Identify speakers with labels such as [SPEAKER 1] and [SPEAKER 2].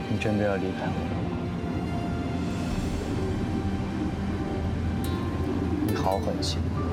[SPEAKER 1] 你真的要离开我了吗？你好狠心！